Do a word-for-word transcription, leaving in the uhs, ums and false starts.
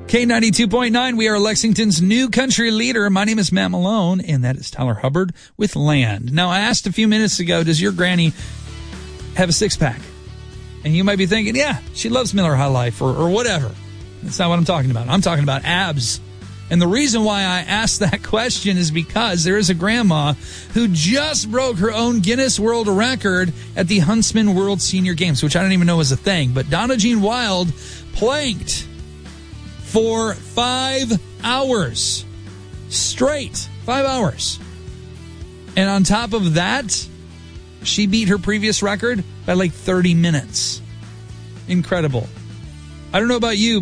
K ninety-two point nine, we are Lexington's new country leader. My name is Matt Malone, and that is Tyler Hubbard with Land. Now, I asked a few minutes ago, does your granny have a six-pack? And you might be thinking, yeah, she loves Miller High Life or, or whatever. That's not what I'm talking about. I'm talking about abs. And the reason why I asked that question is because there is a grandma who just broke her own Guinness World Record at the Huntsman World Senior Games, which I didn't even know was a thing. But Donna Jean Wild planked for five hours straight. Five hours. And on top of that, she beat her previous record by like thirty minutes. Incredible. I don't know about you,